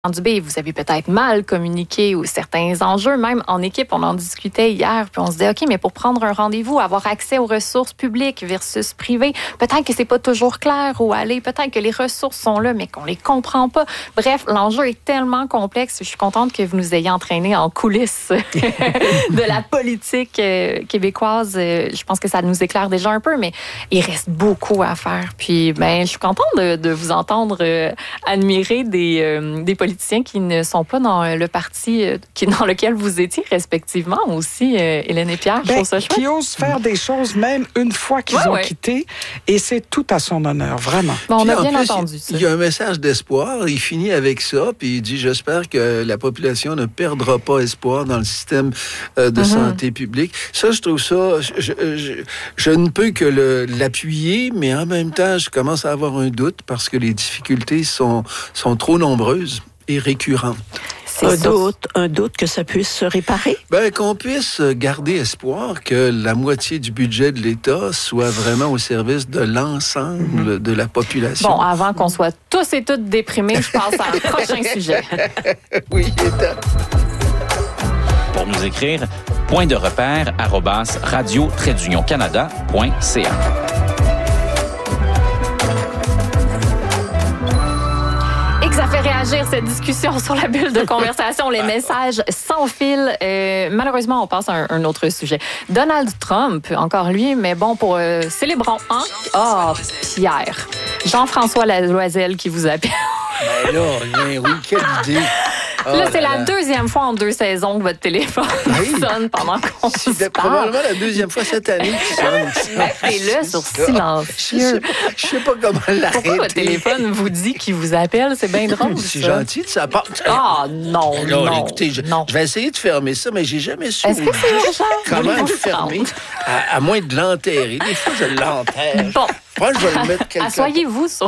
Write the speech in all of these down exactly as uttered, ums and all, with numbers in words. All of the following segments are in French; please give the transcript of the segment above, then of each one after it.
Dubé, vous avez peut-être mal communiqué ou certains enjeux, même en équipe, on en discutait hier, puis on se disait, OK, mais pour prendre un rendez-vous, avoir accès aux ressources publiques versus privées, peut-être que c'est pas toujours clair où aller, peut-être que les ressources sont là, mais qu'on les comprend pas. Bref, l'enjeu est tellement complexe. Je suis contente que vous nous ayez entraînés en coulisses de la politique québécoise. Je pense que ça nous éclaire déjà un peu, mais il reste beaucoup à faire. Puis, ben, je suis contente de, de vous entendre euh, admirer des, euh, des politiciens qui ne sont pas dans le parti euh, qui, dans lequel vous étiez respectivement aussi, euh, Hélène et Pierre. Ben, ça qui osent faire des choses même une fois qu'ils ouais, ont ouais. quitté, et c'est tout à son honneur, vraiment. Bon, on puis a bien plus, entendu ça. Il y a un message d'espoir. Il finit avec ça, puis il dit, j'espère que la population ne perdra pas espoir dans le système euh, de mm-hmm. santé publique. Ça, je trouve ça, je, je, je, je ne peux que le, l'appuyer, mais en même temps, je commence à avoir un doute parce que les difficultés sont, sont trop nombreuses et récurrentes. C'est un doute, un doute que ça puisse se réparer? Ben, qu'on puisse garder espoir que la moitié du budget de l'État soit vraiment au service de l'ensemble mm-hmm. de la population. Bon, avant qu'on soit tous et toutes déprimés, je passe à un prochain sujet. Oui, état. Pour nous écrire, point de repère arobase radio trait d'union canada point c a. Ça fait réagir cette discussion sur la bulle de conversation, les messages sans fil. Euh, malheureusement, on passe à un, un autre sujet. Donald Trump, encore lui, mais bon, pour euh, célébrons, hein? Ah, oh, Pierre. Jean-François Laloiselle qui vous appelle. Ben là, ben oui, quelle idée. Oh là, c'est là la là. deuxième fois en deux saisons que votre téléphone oui. sonne pendant qu'on se C'est parle. probablement la deuxième fois cette année qui sonne. Mettez-le sur silencieux. Je sais pas, je sais pas comment l'arrêter. Pourquoi votre téléphone vous dit qu'il vous appelle? C'est bien drôle, C'est ça. gentil de sa part. Ah non, non, non, écoutez, je, non. je vais essayer de fermer ça, mais j'ai jamais su Est-ce que c'est urgent? comment le fermer, à, à moins de l'enterrer. Des fois, je l'enterre. Bon. Moi, je vais le mettre quelque Assoyez-vous sur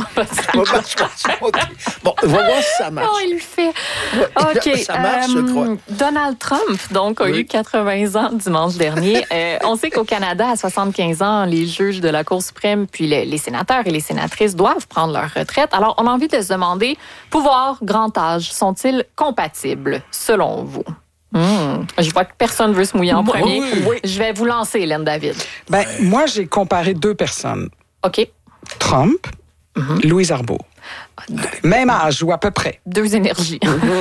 votre Bon, on va voir si ça marche. Oh, il le fait. OK. Ça marche, euh, je crois. Donald Trump, donc, a oui. eu quatre-vingts ans dimanche dernier. euh, on sait qu'au Canada, à soixante-quinze ans, les juges de la Cour suprême, puis les, les sénateurs et les sénatrices doivent prendre leur retraite. Alors, on a envie de se demander, pouvoir, grand âge, sont-ils compatibles, selon vous? Mmh. Je vois que personne ne veut se mouiller en moi, premier. Oui, oui. Je vais vous lancer, Hélène David. Ben, moi, j'ai comparé deux personnes. OK. Trump, mm-hmm. Louise Arbour. Même âge, ou à peu près. Deux énergies.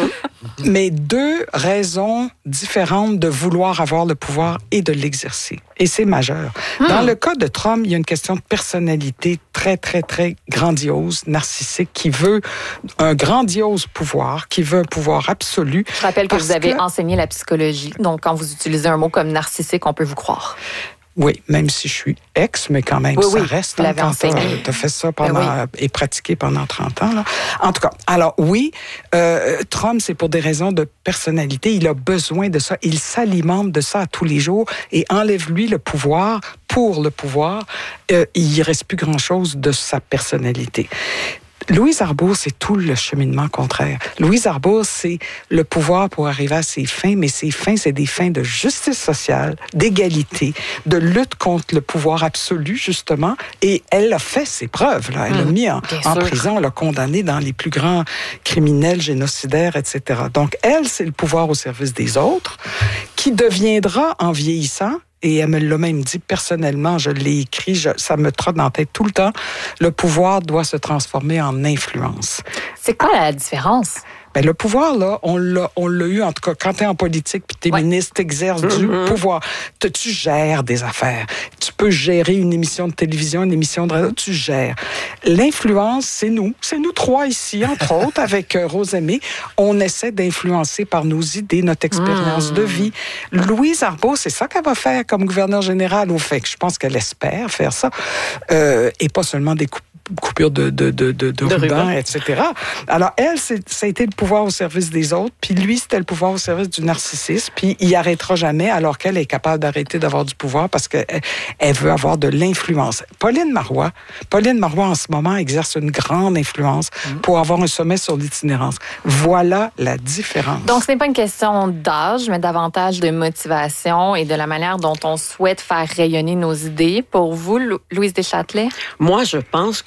Mais deux raisons différentes de vouloir avoir le pouvoir et de l'exercer. Et c'est majeur. Hmm. Dans le cas de Trump, il y a une question de personnalité très, très, très grandiose, narcissique, qui veut un grandiose pouvoir, qui veut un pouvoir absolu. Je rappelle que vous avez que... enseigné la psychologie. Donc, quand vous utilisez un mot comme narcissique, on peut vous croire. Oui, même si je suis ex, mais quand même, oui, ça oui, reste. Hein, quand tu as fait ça pendant, oui. et pratiqué pendant trente ans. Là. En tout cas, alors oui, euh, Trump, c'est pour des raisons de personnalité. Il a besoin de ça. Il s'alimente de ça à tous les jours et enlève-lui le pouvoir pour le pouvoir. Euh, il ne reste plus grand-chose de sa personnalité. Louise Arbour, c'est tout le cheminement contraire. Louise Arbour, c'est le pouvoir pour arriver à ses fins, mais ses fins, c'est des fins de justice sociale, d'égalité, de lutte contre le pouvoir absolu, justement. Et elle a fait ses preuves. Là. Elle mmh, a mis en, en prison, elle a condamné dans les plus grands criminels, génocidaires, et cetera. Donc, elle, c'est le pouvoir au service des autres, qui deviendra, en vieillissant, et elle me l'a même dit personnellement, je l'ai écrit, je, ça me trotte dans la tête tout le temps, le pouvoir doit se transformer en influence. C'est quoi la différence? Ben, le pouvoir, là, on l'a, on l'a eu, en tout cas, quand tu es en politique puis tu es ouais. ministre, tu exerces mm-hmm. du pouvoir. Tu, tu gères des affaires. Tu peux gérer une émission de télévision, une émission de radio, tu gères. L'influence, c'est nous. C'est nous trois ici, entre autres, avec euh, Rosemée. On essaie d'influencer par nos idées, notre expérience mm. de vie. Louise Arbour, c'est ça qu'elle va faire comme gouverneur général, au fait que je pense qu'elle espère faire ça. Euh, et pas seulement des coupes coupure de, de, de, de, de, de ruban, et cetera. Alors, elle, c'est, ça a été le pouvoir au service des autres, puis lui, c'était le pouvoir au service du narcissisme, puis il arrêtera jamais, alors qu'elle est capable d'arrêter d'avoir du pouvoir parce qu'elle elle veut avoir de l'influence. Pauline Marois, Pauline Marois, en ce moment, exerce une grande influence mmh. pour avoir un sommet sur l'itinérance. Voilà la différence. Donc, ce n'est pas une question d'âge, mais davantage de motivation et de la manière dont on souhaite faire rayonner nos idées. Pour vous, Louise Deschâtelet? Moi, je pense que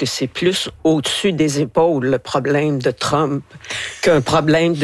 que c'est plus au-dessus des épaules le problème de Trump qu'un problème de